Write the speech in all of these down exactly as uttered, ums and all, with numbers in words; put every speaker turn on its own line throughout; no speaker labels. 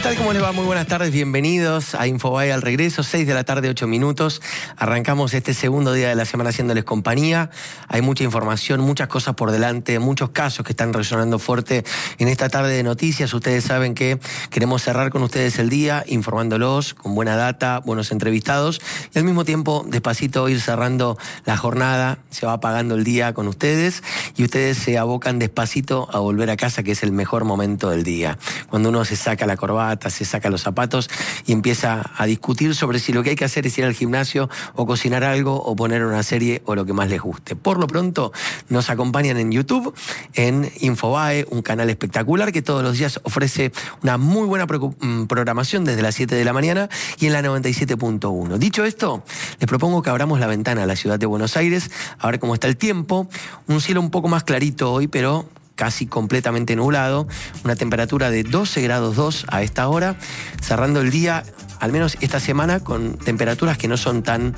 ¿Qué tal? ¿Cómo les va? Muy buenas tardes, bienvenidos a Infobae al regreso, seis de la tarde, ocho minutos. Arrancamos este segundo día de la semana haciéndoles compañía. Hay mucha información, muchas cosas por delante, muchos casos que están resonando fuerte en esta tarde de noticias. Ustedes saben que queremos cerrar con ustedes el día, informándolos con buena data, buenos entrevistados y al mismo tiempo, despacito, ir cerrando la jornada. Se va apagando el día con ustedes y ustedes se abocan despacito a volver a casa, que es el mejor momento del día. Cuando uno se saca la corbata, se saca los zapatos y empieza a discutir sobre si lo que hay que hacer es ir al gimnasio o cocinar algo o poner una serie o lo que más les guste. Por lo pronto nos acompañan en YouTube, en Infobae, un canal espectacular que todos los días ofrece una muy buena programación desde las siete de la mañana y en la noventa y siete punto uno. Dicho esto, les propongo que abramos la ventana a la ciudad de Buenos Aires, a ver cómo está el tiempo. Un cielo un poco más clarito hoy, pero casi completamente nublado, una temperatura de doce grados dos a esta hora, cerrando el día, al menos esta semana, con temperaturas que no son tan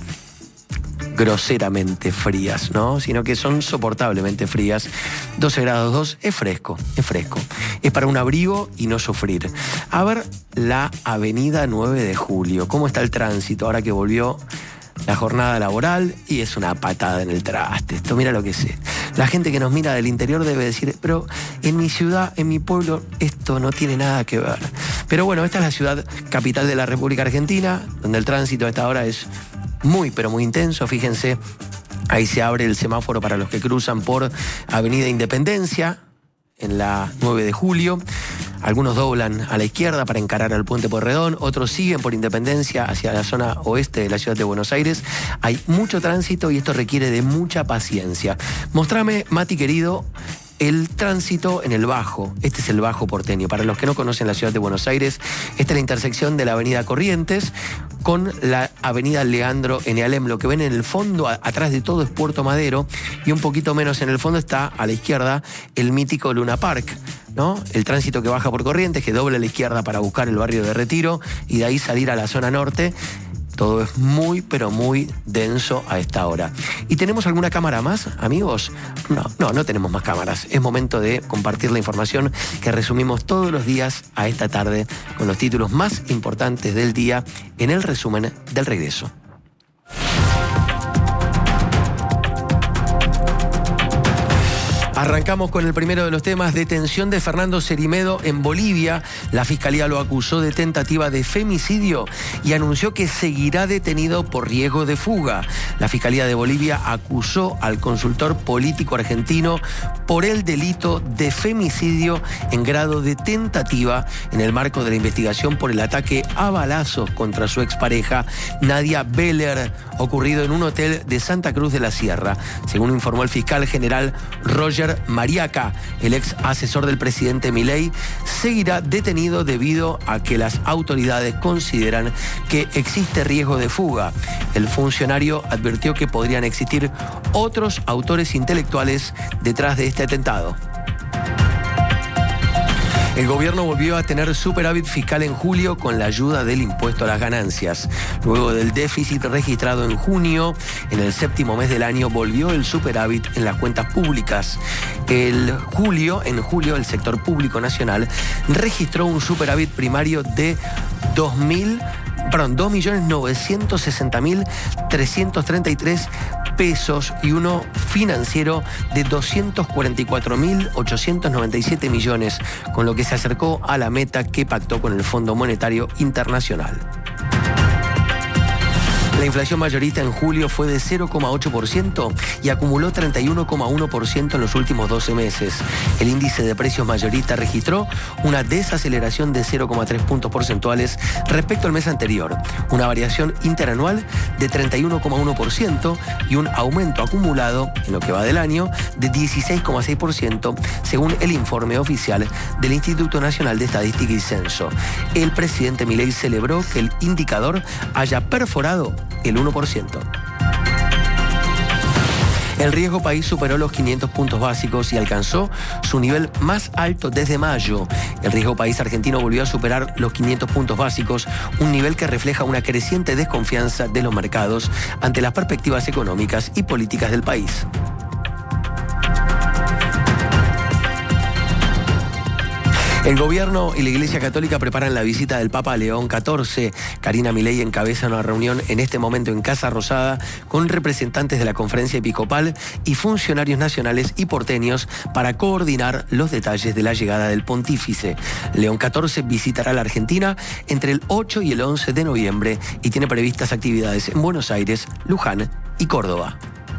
groseramente frías, ¿no? Sino que son soportablemente frías. doce grados dos es fresco, es fresco. Es para un abrigo y no sufrir. A ver, la avenida nueve de julio, ¿cómo está el tránsito ahora que volvió la jornada laboral? Y es una patada en el traste. Esto, mira lo que sé. La gente que nos mira del interior debe decir, pero en mi ciudad, en mi pueblo, esto no tiene nada que ver. Pero bueno, esta es la ciudad capital de la República Argentina, donde el tránsito a esta hora es muy, pero muy intenso. Fíjense, ahí se abre el semáforo para los que cruzan por Avenida Independencia, en la nueve de julio. Algunos doblan a la izquierda para encarar al Puente Pueyrredón, otros siguen por Independencia hacia la zona oeste de la ciudad de Buenos Aires. Hay mucho tránsito y esto requiere de mucha paciencia. Mostrame, Mati querido, el tránsito en el Bajo. Este es el Bajo porteño. Para los que no conocen la ciudad de Buenos Aires, esta es la intersección de la avenida Corrientes con la avenida Leandro N. Alem. Lo que ven en el fondo, a, atrás de todo, es Puerto Madero, y un poquito menos en el fondo está, a la izquierda, el mítico Luna Park, ¿no? El tránsito que baja por Corrientes, que dobla a la izquierda para buscar el barrio de Retiro y de ahí salir a la zona norte. Todo es muy, pero muy denso a esta hora. ¿Y tenemos alguna cámara más, amigos? No, no, no tenemos más cámaras. Es momento de compartir la información que resumimos todos los días a esta tarde con los títulos más importantes del día en el resumen del regreso. Arrancamos con el primero de los temas: detención de Fernando Cerimedo en Bolivia. La Fiscalía lo acusó de tentativa de femicidio y anunció que seguirá detenido por riesgo de fuga. La Fiscalía de Bolivia acusó al consultor político argentino por el delito de femicidio en grado de tentativa en el marco de la investigación por el ataque a balazos contra su expareja Nadia Beller, ocurrido en un hotel de Santa Cruz de la Sierra. Según informó el fiscal general Roger Mariaca, el ex asesor del presidente Milei seguirá detenido debido a que las autoridades consideran que existe riesgo de fuga. El funcionario advirtió que podrían existir otros autores intelectuales detrás de este atentado. El gobierno volvió a tener superávit fiscal en julio con la ayuda del impuesto a las ganancias. Luego del déficit registrado en junio, en el séptimo mes del año volvió el superávit en las cuentas públicas. El julio, en julio, el sector público nacional registró un superávit primario de dos mil, perdón, dos millones novecientos sesenta mil trescientos treinta y tres pesos y uno financiero de doscientos cuarenta y cuatro mil ochocientos noventa y siete millones, con lo que se acercó a la meta que pactó con el Fondo Monetario Internacional. La inflación mayorista en julio fue de cero coma ocho por ciento y acumuló treinta y uno coma uno por ciento en los últimos doce meses. El índice de precios mayorista registró una desaceleración de cero coma tres puntos porcentuales respecto al mes anterior, una variación interanual de treinta y uno coma uno por ciento y un aumento acumulado en lo que va del año de dieciséis coma seis por ciento, según el informe oficial del Instituto Nacional de Estadística y Censo. El presidente Milei celebró que el indicador haya perforado el uno por ciento. El riesgo país superó los quinientos puntos básicos y alcanzó su nivel más alto desde mayo. El riesgo país argentino volvió a superar los quinientos puntos básicos, un nivel que refleja una creciente desconfianza de los mercados ante las perspectivas económicas y políticas del país. El gobierno y la Iglesia Católica preparan la visita del Papa León catorce. Karina Milei encabeza una reunión en este momento en Casa Rosada con representantes de la Conferencia Episcopal y funcionarios nacionales y porteños para coordinar los detalles de la llegada del pontífice. León catorce visitará la Argentina entre el ocho y el once de noviembre y tiene previstas actividades en Buenos Aires, Luján y Córdoba.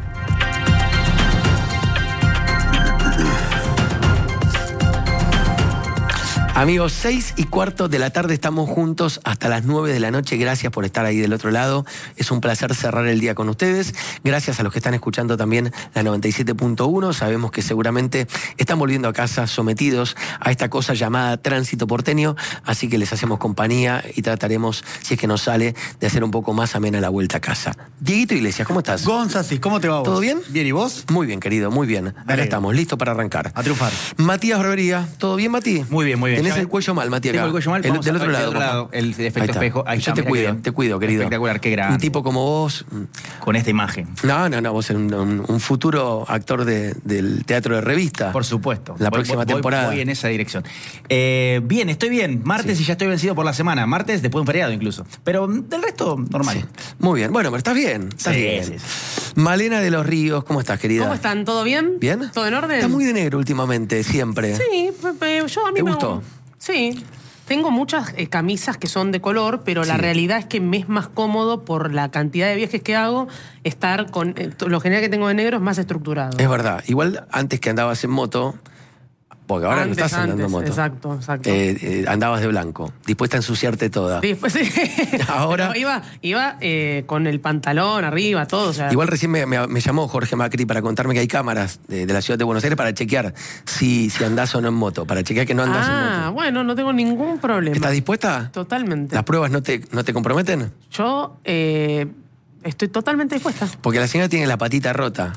Amigos, seis y cuarto de la tarde estamos juntos hasta las nueve de la noche. Gracias por estar ahí del otro lado. Es un placer cerrar el día con ustedes. Gracias a los que están escuchando también la noventa y siete punto uno. Sabemos que seguramente están volviendo a casa sometidos a esta cosa llamada tránsito porteño, así que les hacemos compañía y trataremos, si es que nos sale, de hacer un poco más amena la vuelta a casa. Dieguito Iglesias, ¿cómo estás?
Gonzasi, ¿cómo te va vos?
¿Todo bien?
Bien, ¿y vos?
Muy bien, querido, muy bien. Acá estamos, listos para arrancar.
A triunfar.
Matías Barbería, ¿todo bien, Mati?
Muy bien, muy bien.
Tenés el cuello mal, Matías.
Tengo el cuello mal.
El,
Vamos
del
a
otro
ver
lado.
del otro lado, el efecto
Ahí está.
espejo. Ahí
Yo
está,
te
mira
cuido,
qué
te cuido, querido.
Espectacular, qué grande.
Un tipo como vos.
Con esta imagen.
No, no, no, vos eres un, un, un futuro actor de, del teatro de revista.
Por supuesto.
La
voy,
próxima
voy,
temporada.
Voy en esa dirección. Eh, bien, estoy bien. Martes
Sí.
y ya estoy vencido por la semana. Martes después de un feriado incluso. Pero del resto, normal.
Sí. Muy bien. Bueno, pero estás bien. Estás
Sí,
bien.
sí, sí.
Malena de los Ríos, ¿cómo estás, querida?
¿Cómo están? ¿Todo bien?
¿Bien?
¿Todo en orden?
Estás muy de negro últimamente, siempre.
Sí, Pepe, yo a mí
¿Te
me
gustó?
Sí. Tengo muchas eh, camisas que son de color, pero la
Sí.
realidad es que me es más cómodo por la cantidad de viajes que hago estar con... eh, lo general que tengo de negro es más estructurado.
Es verdad. Igual antes que andabas en moto, porque ahora
Antes,
no estás andando
antes,
en moto.
exacto, exacto.
Eh, eh, andabas de blanco, dispuesta a ensuciarte toda.
Sí, pues, sí.
Ahora-
Pero iba iba eh, con el pantalón arriba, todo. O sea,
Igual recién me, me- me llamó Jorge Macri para contarme que hay cámaras de, de la ciudad de Buenos Aires para chequear si, si andás o no en moto, para chequear que no andás en
ah,
moto.
bueno, no tengo ningún problema.
¿Estás dispuesta?
Totalmente.
¿Las pruebas no te, no te comprometen?
Yo eh, estoy totalmente dispuesta.
Porque la señora tiene la patita rota.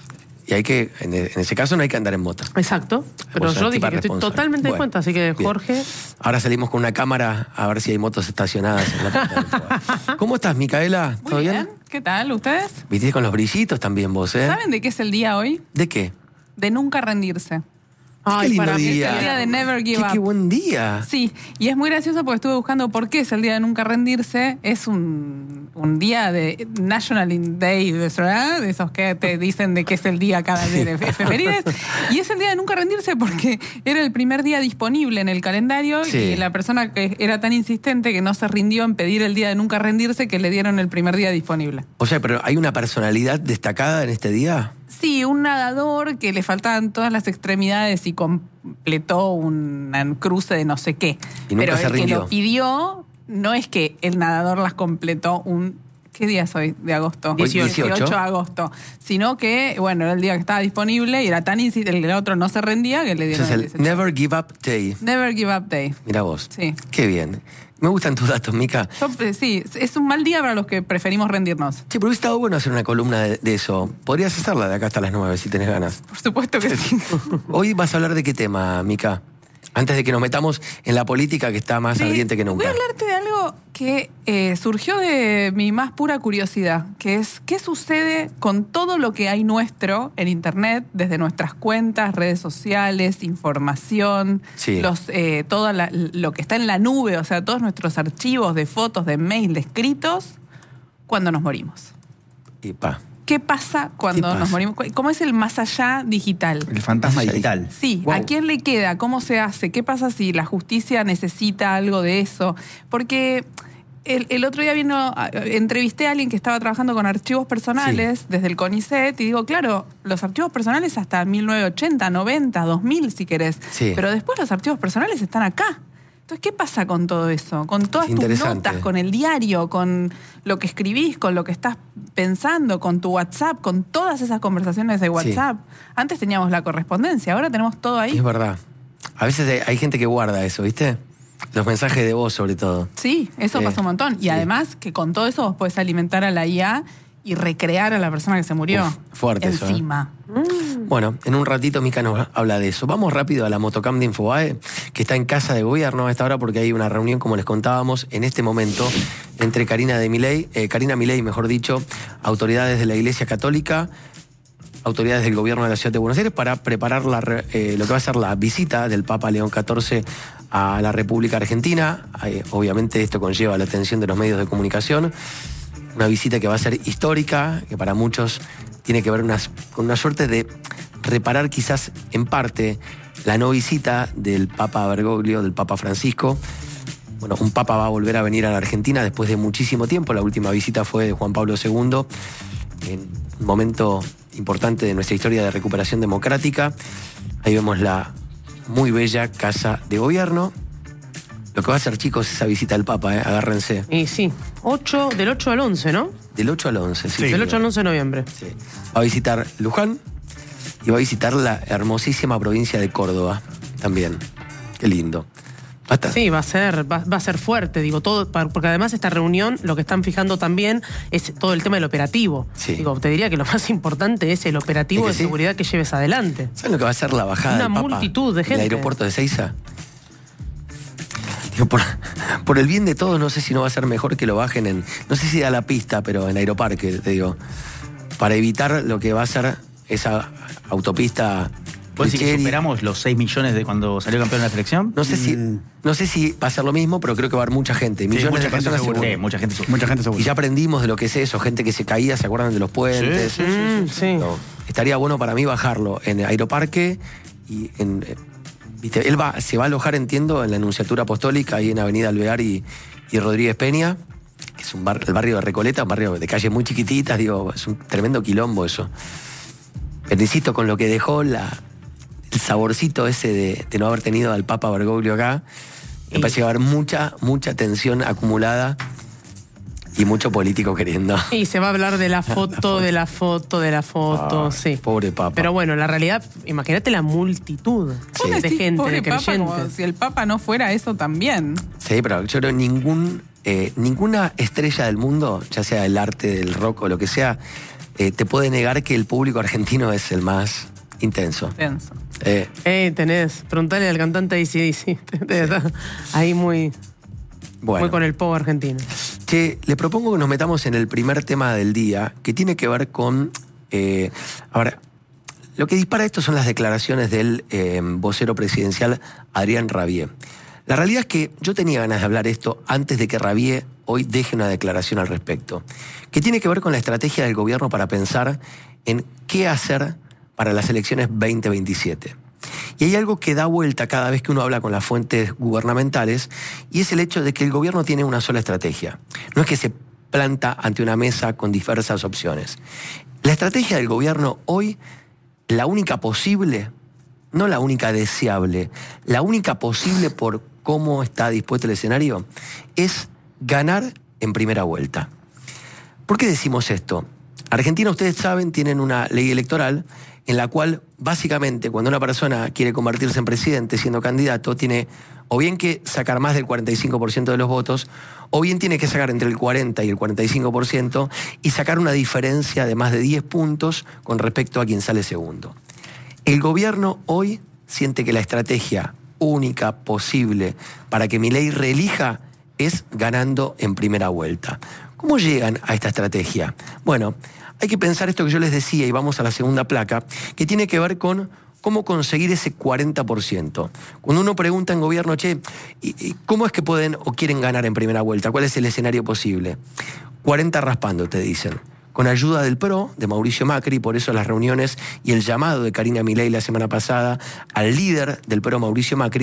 Y hay que, en, en ese caso no hay que andar en moto.
Exacto. Pero
Vos sos
yo
tipa
dije que estoy
responsable.
totalmente
Bueno,
dispuesta, así que
bien.
Jorge...
Ahora salimos con una cámara a ver si hay motos estacionadas en la puerta del fuego. ¿Cómo estás, Micaela?
Muy
¿Todo bien?
bien. ¿Qué tal? ¿Ustedes?
Viste con los brillitos también vos, ¿eh?
¿Saben de qué es el día hoy?
¿De qué?
De nunca rendirse.
Qué lindo
para mí es
día.
Es el día de Never Give
Qué,
Up.
qué buen día.
Sí, y es muy gracioso porque estuve buscando por qué es el día de nunca rendirse. Es un, un día de National Day, ¿verdad? De esos que te dicen de qué es el día cada día de efemérides. Y es el día de nunca rendirse porque era el primer día disponible en el calendario
Sí.
y la persona que era tan insistente que no se rindió en pedir el día de nunca rendirse que le dieron el primer día disponible.
O sea, pero ¿hay una personalidad destacada en este día?
Sí, un nadador que le faltaban todas las extremidades y completó un, un cruce de no sé qué.
Y nunca
Pero
se
el que
rindió.
lo pidió no es que el nadador las completó un... ¿Qué día es hoy de agosto?
Hoy, dieciocho.
de agosto. Sino que, bueno, era el día que estaba disponible y era tan insistente, el otro no se rendía que le
Ese
dieron
es
el
el
dieciocho.
Never Give Up Day.
Never Give Up Day.
Mira vos.
Sí.
Qué bien. Me gustan tus datos, Mica.
Yo, eh, sí, es un mal día para los que preferimos rendirnos.
Sí, pero hubiera estado bueno hacer una columna de, de eso. Podrías hacerla de acá hasta las nueve si tenés ganas.
Por supuesto que sí.
Hoy vas a hablar de qué tema, Mica. Antes de que nos metamos en la política que está más
Sí,
ardiente que nunca.
Voy a hablarte de algo que eh, surgió de mi más pura curiosidad, que es qué sucede con todo lo que hay nuestro en Internet, desde nuestras cuentas, redes sociales, información,
Sí.
los, eh, todo la- lo que está en la nube, o sea, todos nuestros archivos de fotos, de mail, de escritos, cuando nos morimos.
Y pa.
¿Qué pasa cuando
¿Qué pasa?
nos morimos? ¿Cómo es el más allá digital?
El fantasma
Sí.
digital.
Sí,
Wow.
¿a quién le queda? ¿Cómo se hace? ¿Qué pasa si la justicia necesita algo de eso? Porque el, el otro día vino, a- entrevisté a alguien que estaba trabajando con archivos personales desde el CONICET y digo, claro, los archivos personales hasta mil novecientos ochenta, noventa, dos mil si querés,
Sí.
pero después los archivos personales están acá. Entonces, ¿qué pasa con todo eso? Con todas tus
Interesante.
notas, con el diario, con lo que escribís, con lo que estás pensando, con tu WhatsApp, con todas esas conversaciones de WhatsApp. Antes teníamos la correspondencia, ahora tenemos todo ahí.
Es verdad. A veces hay- hay gente que guarda eso, ¿viste? Los mensajes de voz, sobre todo.
Sí, eso
Sí,
pasa un montón. Y
sí.
además que con todo eso vos podés alimentar a la I A y recrear a la persona que se murió.
Uf, fuerte eso, ¿eh?
Encima.
Bueno, en un ratito Mica nos habla de eso. Vamos rápido a la motocam de Infobae, que está en casa de gobierno a esta hora porque hay una reunión, como les contábamos, en este momento entre Karina de Milei, eh, Karina Milei, mejor dicho, autoridades de la Iglesia Católica, autoridades del gobierno de la Ciudad de Buenos Aires para preparar la, re- eh, lo que va a ser la visita del Papa León catorce a la República Argentina. Eh, obviamente esto conlleva la atención de los medios de comunicación. Una visita que va a ser histórica, que para muchos tiene que ver unas, con una suerte de reparar quizás en parte la no visita del Papa Bergoglio, del Papa Francisco. Bueno, un Papa va a volver a venir a la Argentina después de muchísimo tiempo. La última visita fue de Juan Pablo segundo, en un momento importante de nuestra historia de recuperación democrática. Ahí vemos la muy bella Casa de Gobierno. Lo que va a hacer, chicos, esa visita al Papa, ¿eh? Agárrense.
Y sí, ocho, del ocho al once, ¿no?
Del ocho al once, sí.
Sí, del ocho al once de noviembre.
Sí. Va a visitar Luján y va a visitar la hermosísima provincia de Córdoba también. Qué lindo. Basta.
Sí, va a ser, va, va a ser fuerte, digo, todo, porque además esta reunión lo que están fijando también es todo el tema del operativo.
Sí.
Digo, te diría que lo más importante es el operativo
¿Es que
de
sí?
seguridad que lleves adelante.
¿Saben lo que va a ser la bajada
Una
del Papa
multitud de gente.
en el aeropuerto de Ezeiza? Digo, por, por el bien de todos, no sé si no va a ser mejor que lo bajen en, no sé si da la pista, pero en Aeroparque, te digo, para evitar lo que va a ser esa autopista.
¿Puedes decir que
Richeri.
superamos los seis millones de cuando salió campeón de la selección?
No sé si,
Mm.
no sé si va a ser lo mismo, pero creo que va a haber mucha gente, millones
mucha
de
gente
personas
seguro.
seguro.
Sí, mucha gente seguro.
Mucha gente seguro.
Y ya aprendimos de lo que es eso, gente que se caía, ¿se acuerdan de los puentes?
Sí,
Mm, sí.
No, estaría bueno para mí bajarlo en Aeroparque y en... eh, ¿viste? Él va, se va a alojar, entiendo, en la Anunciatura Apostólica, ahí en Avenida Alvear y, y Rodríguez Peña, que es un bar, el barrio de Recoleta, un barrio de calles muy chiquititas, digo, es un tremendo quilombo eso. Pero insisto, con lo que dejó la, el saborcito ese de, de no haber tenido al Papa Bergoglio acá, me
Y-
parece que va a haber mucha, mucha tensión acumulada y mucho político queriendo.
Y se va a hablar de la foto, de la foto, de la foto,
Ah,
sí.
pobre Papa.
Pero bueno, la realidad, imagínate la multitud
Sí.
de
decís,
gente,
pobre
de
Papa, como
creyentes.
si el Papa no fuera eso también.
Sí, pero yo creo que ningún, eh, ninguna estrella del mundo, ya sea del arte, del rock o lo que sea, eh, te puede negar que el público argentino es el más intenso.
Tenso.
Eh,
Eh, tenés, preguntale al cantante A C D C. Ahí muy,
bueno,
muy con el pop argentino.
che, le propongo que nos metamos en el primer tema del día, que tiene que ver con... Eh, ahora, lo que dispara esto son las declaraciones del eh, vocero presidencial Adrián Rabier. La realidad es que yo tenía ganas de hablar esto antes de que Rabier hoy deje una declaración al respecto, que tiene que ver con la estrategia del gobierno para pensar en qué hacer para las elecciones veinte veintisiete. Y hay algo que da vuelta cada vez que uno habla con las fuentes gubernamentales, y es el hecho de que el gobierno tiene una sola estrategia. No es que se planta ante una mesa con diversas opciones. La estrategia del gobierno hoy, la única posible, no la única deseable, la única posible por cómo está dispuesto el escenario, es ganar en primera vuelta. ¿Por qué decimos esto? Argentina, ustedes saben, tienen una ley electoral en la cual básicamente cuando una persona quiere convertirse en presidente siendo candidato, tiene o bien que sacar más del cuarenta y cinco por ciento de los votos, o bien tiene que sacar entre el cuarenta y el cuarenta y cinco por ciento y sacar una diferencia de más de diez puntos con respecto a quien sale segundo. El gobierno hoy siente que la estrategia única posible para que Milei reelija es ganando en primera vuelta. ¿Cómo llegan a esta estrategia? Bueno, hay que pensar esto que yo les decía, y vamos a la segunda placa, que tiene que ver con cómo conseguir ese cuarenta por ciento. Cuando uno pregunta en gobierno, che, ¿y cómo es que pueden o quieren ganar en primera vuelta? ¿Cuál es el escenario posible? cuarenta raspando, te dicen. Con ayuda del P R O, de Mauricio Macri, por eso las reuniones y el llamado de Karina Milei la semana pasada al líder del P R O, Mauricio Macri,